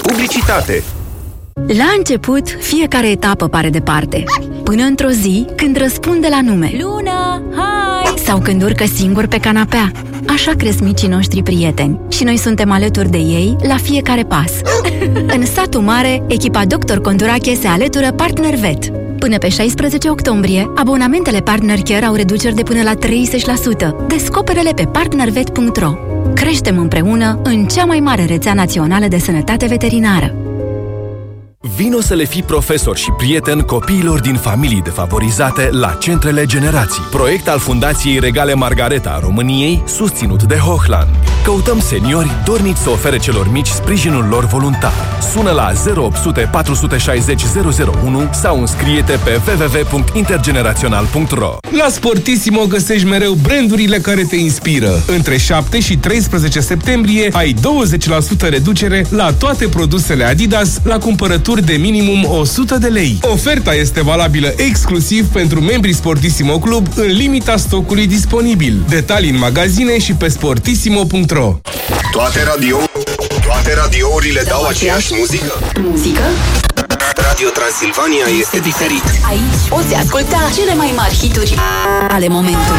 Publicitate. La început, fiecare etapă pare departe. Până într-o zi, când răspunde la nume. Luna, hai! Sau când urcă singur pe canapea. Așa cresc micii noștri prieteni. Și noi suntem alături de ei la fiecare pas. În satul mare, echipa Dr. Condurache se alătură Partner Vet. Până pe 16 octombrie, abonamentele Partner Care au reduceri de până la 30%. Descoperele pe partnervet.ro. Creștem împreună în cea mai mare rețea națională de sănătate veterinară. Vino să le fii profesor și prieten copiilor din familii defavorizate la Centrele Generații. Proiect al Fundației Regale Margareta a României, susținut de Hochland. Căutăm seniori dorniți să ofere celor mici sprijinul lor voluntar. Sună la 0800 460 001 sau înscrie-te pe www.intergenerațional.ro. La Sportissimo găsești mereu brandurile care te inspiră. Între 7 și 13 septembrie ai 20% reducere la toate produsele Adidas la cumpărături de minimum 100 de lei. Oferta este valabilă exclusiv pentru membrii Sportissimo Club în limita stocului disponibil. Detalii în magazine și pe sportissimo.ro. Toate radiourile dau aceeași muzică? Muzică? Radio Transilvania este diferit. Aici poți asculta cele mai mari hituri ale momentului.